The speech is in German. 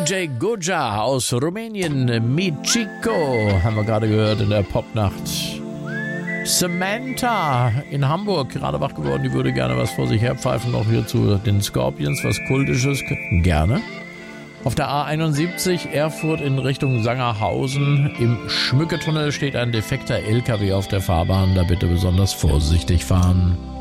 DJ Goja aus Rumänien, Michiko, haben wir gerade gehört in der Popnacht. Samantha in Hamburg, gerade wach geworden, die würde gerne was vor sich herpfeifen, noch hier zu den Scorpions, was Kultisches, gerne. Auf der A71 Erfurt in Richtung Sangerhausen im Schmücketunnel steht ein defekter LKW auf der Fahrbahn, da bitte besonders vorsichtig fahren.